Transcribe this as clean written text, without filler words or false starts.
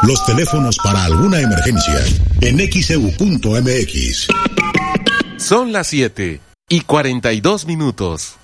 Los teléfonos para alguna emergencia en xeu.mx. Son las 7:42.